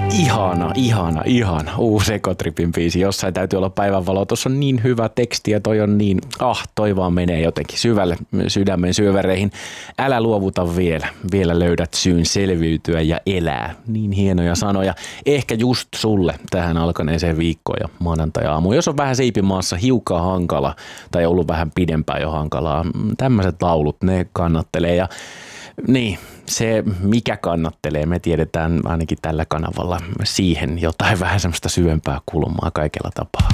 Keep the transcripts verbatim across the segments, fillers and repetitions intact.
Ihana, ihana, ihana. Uusi Ekotripin biisi. Jossain täytyy olla päivänvalo. Tuossa on niin hyvä teksti ja toi on niin, ah, toi vaan menee jotenkin syvälle sydämen syövereihin. Älä luovuta vielä. Vielä löydät syyn selviytyä ja elää. Niin hienoja sanoja. Ehkä just sulle tähän alkaneeseen viikkoon ja maanantai-aamuun. Jos on vähän siipimaassa hiukan hankala tai ollut vähän pidempään jo hankalaa, tämmöiset laulut, ne kannattelee ja niin, se mikä kannattelee, me tiedetään ainakin tällä kanavalla siihen jotain vähän semmoista syvempää kulmaa kaikella tapaa.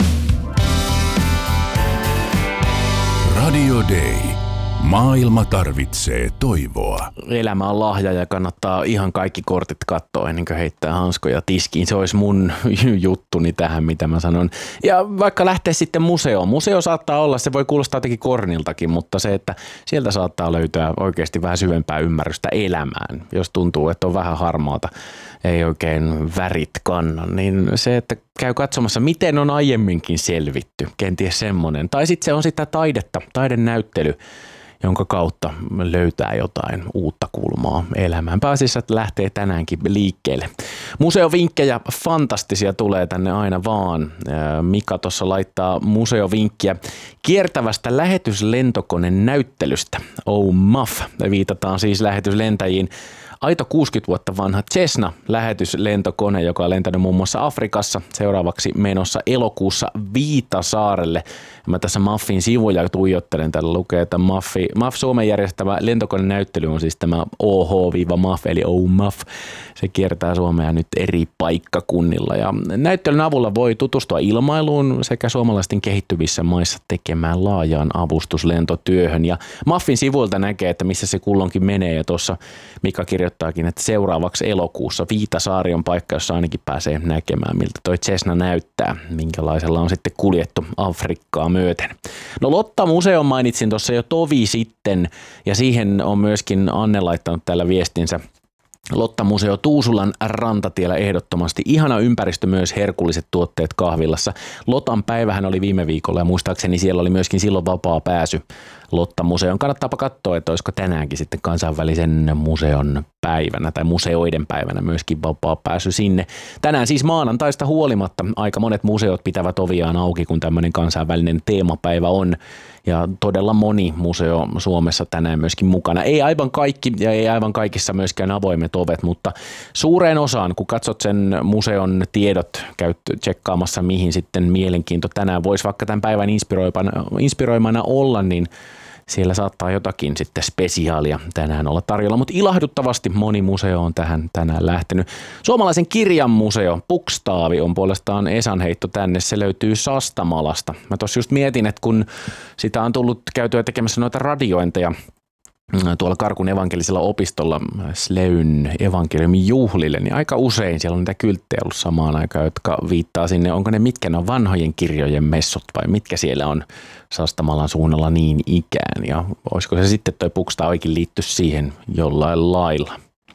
Radio Day. Maailma tarvitsee toivoa. Elämä on lahja ja kannattaa ihan kaikki kortit katsoa ennen kuin heittää hanskoja tiskiin. Se olisi mun juttuni tähän, mitä mä sanon. Ja vaikka lähtee sitten museoon. Museo saattaa olla, se voi kuulostaa jotenkin korniltakin, mutta se, että sieltä saattaa löytyä oikeasti vähän syvempää ymmärrystä elämään. Jos tuntuu, että on vähän harmaata, ei oikein värit kannan, niin se, että käy katsomassa, miten on aiemminkin selvitty. Kenties semmoinen. Tai sitten se on sitä taidetta, taidenäyttely, jonka kautta löytää jotain uutta kulmaa elämään. Pääasiassa lähtee tänäänkin liikkeelle. Museovinkkejä fantastisia tulee tänne aina vaan. Mika tuossa laittaa museovinkkiä kiertävästä lähetyslentokoneen näyttelystä. Oh muff, viitataan siis lähetyslentäjiin. Aito kuusikymmentä vuotta vanha Cessna-lähetyslentokone, joka on lentänyt muun muassa Afrikassa, seuraavaksi menossa elokuussa Viitasaarelle. Mä tässä Maffin sivuja tuijottelen, täällä lukee, että Maffi, Maff Suomen järjestävä lentokonenäyttely on siis tämä O H-Maff, eli Oh Muff. Se kiertää Suomea nyt eri paikkakunnilla ja näyttelyn avulla voi tutustua ilmailuun sekä suomalaisten kehittyvissä maissa tekemään laajaan avustuslentotyöhön. Ja Maffin sivuilta näkee, että missä se kulloinkin menee ja tuossa Mika kirjoittaakin, että seuraavaksi elokuussa Viitasaari on paikka, jossa ainakin pääsee näkemään, miltä toi Cessna näyttää, minkälaisella on sitten kuljettu Afrikkaa myöten. No Lotta-museon mainitsin tuossa jo tovi sitten ja siihen on myöskin Anne laittanut täällä viestinsä. Lotta-museo Tuusulan rantatiellä ehdottomasti. Ihana ympäristö, myös herkulliset tuotteet kahvilassa. Lotan päivähän oli viime viikolla ja muistaakseni siellä oli myöskin silloin vapaa pääsy Lotta-museon. Kannattaapa katsoa, että olisiko tänäänkin sitten kansainvälisen museon päivänä tai museoiden päivänä myöskin vapaa pääsy sinne. Tänään siis maanantaista huolimatta aika monet museot pitävät oviaan auki, kun tämmöinen kansainvälinen teemapäivä on. Ja todella moni museo Suomessa tänään myöskin mukana. Ei aivan kaikki ja ei aivan kaikissa myöskään avoimet ovet, mutta suureen osaan, kun katsot sen museon tiedot, käyt tsekkaamassa mihin sitten mielenkiinto tänään voisi vaikka tämän päivän inspiroimana olla, niin siellä saattaa jotakin sitten spesiaalia tänään olla tarjolla, mutta ilahduttavasti moni museo on tähän tänään lähtenyt. Suomalaisen kirjan museo Pukstaavi on puolestaan Esan heitto tänne, se löytyy Sastamalasta. Mä tuossa just mietin, että kun sitä on tullut käytyä tekemässä noita radiointeja tuolla Karkun evankelisella opistolla Sleyn evankeliumin juhlille, niin aika usein siellä on niitä kylttejä ollut samaan aikaan, jotka viittaa sinne, onko ne mitkä ne on vanhojen kirjojen messut vai mitkä siellä on Sastamalan suunnalla niin ikään ja olisiko se sitten toi Pukstaavikin liitty siihen jollain lailla.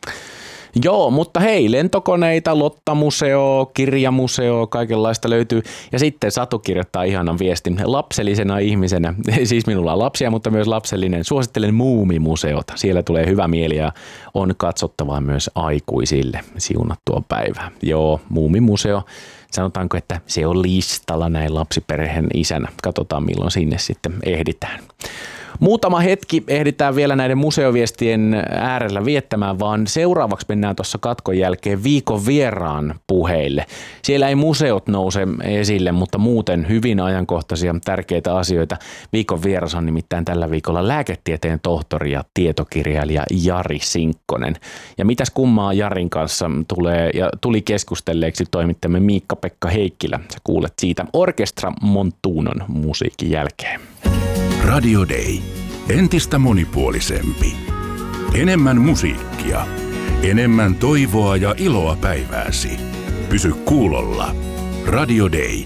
Joo, mutta hei, lentokoneita, Lotta-museo, kirjamuseo, kaikenlaista löytyy. Ja sitten Satu kirjoittaa ihanan viestin. Lapsellisena ihmisenä, siis minulla on lapsia, mutta myös lapsellinen. Suosittelen Muumimuseota. Siellä tulee hyvä mieli ja on katsottavaa myös aikuisille siunattua päivää. Joo, Muumimuseo. Sanotaanko, että se on listalla näin lapsiperheen isänä. Katsotaan milloin sinne sitten ehditään. Muutama hetki ehditään vielä näiden museoviestien äärellä viettämään, vaan seuraavaksi mennään tuossa katkon jälkeen viikon vieraan puheille. Siellä ei museot nouse esille, mutta muuten hyvin ajankohtaisia tärkeitä asioita. Viikon vieras on nimittäin tällä viikolla lääketieteen tohtori ja tietokirjailija Jari Sinkkonen. Ja mitäs kummaa Jarin kanssa tulee ja tuli keskustelleeksi toimittajamme Miikka-Pekka Heikkilä. Sä kuulet siitä Orkestra Montunon musiikin jälkeen. Radio Day. Entistä monipuolisempi. Enemmän musiikkia. Enemmän toivoa ja iloa päivääsi. Pysy kuulolla. Radio Day.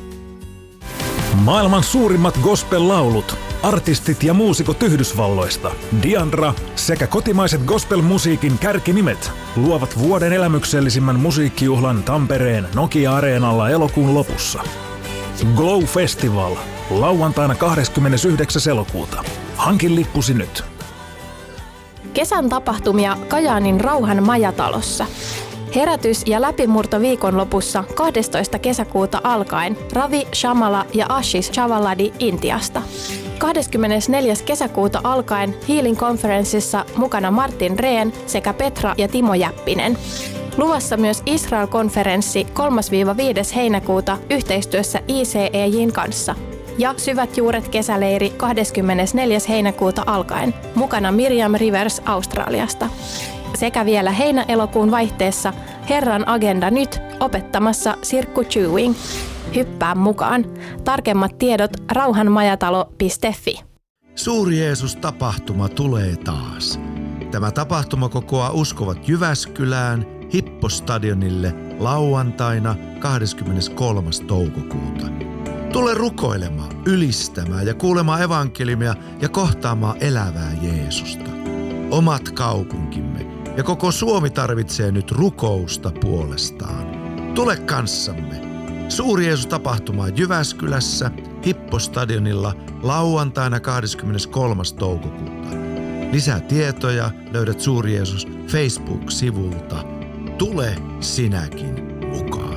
Maailman suurimmat gospel-laulut, artistit ja muusikot Yhdysvalloista, Diandra sekä kotimaiset gospel-musiikin kärkinimet luovat vuoden elämyksellisimmän musiikkijuhlan Tampereen Nokia-areenalla elokuun lopussa. Glow Festival. Lauantaina kahdeskymmenesyhdeksäs elokuuta. Hankin lippusi nyt. Kesän tapahtumia Kajaanin Rauhan majatalossa. Herätys- ja läpimurto viikonlopussa kahdestoista kesäkuuta alkaen Ravi Shamala ja Ashish Chavaladi Intiasta. kahdeskymmenesneljäs kesäkuuta alkaen Healing Conferenceissa mukana Martin Rehn sekä Petra ja Timo Jäppinen. Luvassa myös Israel-konferenssi kolmas–viides heinäkuuta yhteistyössä I C E J:n kanssa. Ja Syvät juuret kesäleiri kahdeskymmenesneljäs heinäkuuta alkaen, mukana Miriam Rivers Australiasta. Sekä vielä heinä-elokuun vaihteessa Herran agenda nyt opettamassa Sirkku Chewing. Hyppää mukaan. Tarkemmat tiedot rauhanmajatalo piste fi. Suuri Jeesus-tapahtuma tulee taas. Tämä tapahtuma kokoaa uskovat Jyväskylään Hippostadionille lauantaina kahdeskymmeneskolmas toukokuuta. Tule rukoilemaan, ylistämään ja kuulemaan evankeliumia ja kohtaamaan elävää Jeesusta. Omat kaupunkimme ja koko Suomi tarvitsee nyt rukousta puolestaan. Tule kanssamme. Suuri Jeesus-tapahtuma Jyväskylässä Hippostadionilla lauantaina kahdeskymmeneskolmas toukokuuta. Lisää tietoja löydät Suuri Jeesus Facebook-sivulta. Tule sinäkin mukaan.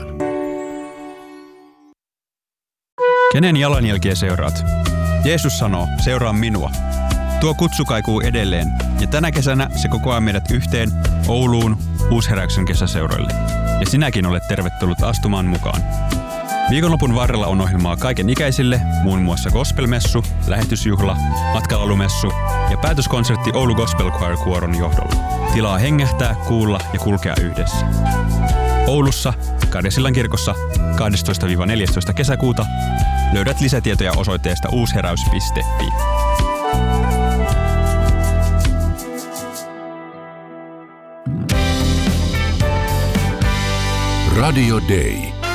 Kenen jalanjälkiä seuraat? Jeesus sanoo, seuraa minua. Tuo kutsu kaikuu edelleen, ja tänä kesänä se kokoaa meidät yhteen Ouluun Uusheräyksen kesäseuroille. Ja sinäkin olet tervetullut astumaan mukaan. Viikonlopun varrella on ohjelmaa kaiken ikäisille, muun muassa gospelmessu, lähetysjuhla, matkailumessu ja päätöskonsertti Oulu Gospel Choir kuoron johdolla. Tilaa hengähtää, kuulla ja kulkea yhdessä. Oulussa, Karjasillan kirkossa kahdestoista–neljästoista kesäkuuta löydät lisätietoja osoitteesta uusheräys piste fi. Radio Day.